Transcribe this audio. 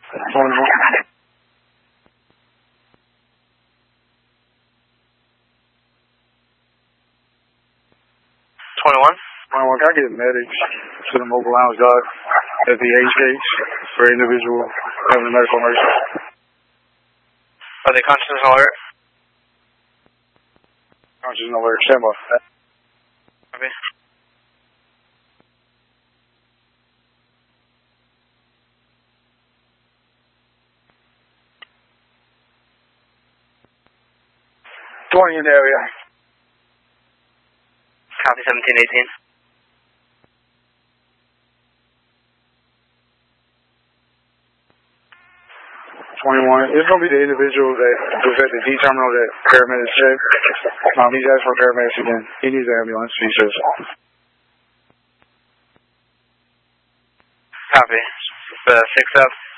21. 21, can I get medics to the mobile lounge dock at the H gates for individual having a medical emergency? Are they conscious and alert? Conscious and alert, stand by. Okay. In the area. Copy 1718. It's going to be the individual that was at the D terminal that paramedics checked. He's asked for paramedics again. He needs an ambulance. He says. Copy. 6 up.